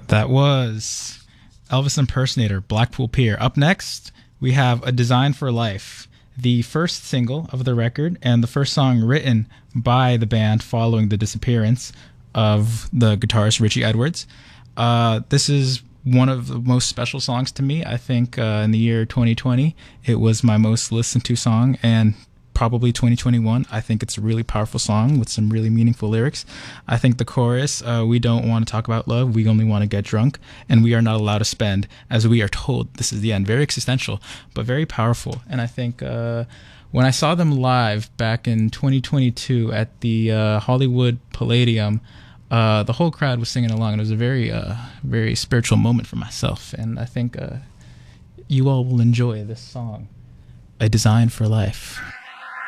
That was Elvis impersonator Blackpool Pier. Up next, we have A Design for Life, the first single of the record and the first song written by the band following the disappearance of the guitarist Richie Edwards. This is one of the most special songs to me. I think in the year 2020, it was my most listened to song, and probably 2021. I think it's a really powerful song with some really meaningful lyrics. I think the chorus, we don't want to talk about love, we only want to get drunk, and we are not allowed to spend, as we are told this is the end. Very existential, but very powerful. And I think when I saw them live back in 2022 at the Hollywood Palladium, the whole crowd was singing along, and it was a very spiritual moment for myself. And I think you all will enjoy this song, A Design for Life.